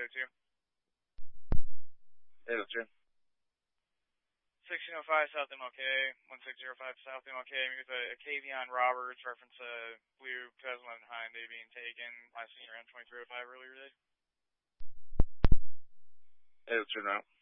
202. Hey, that's Jim. 1605 South MLK, 1605 South MLK, with a Kavion Roberts, reference blue 2011 Hyundai being taken, last seen around 2305 earlier today. Hey, that's Jim now.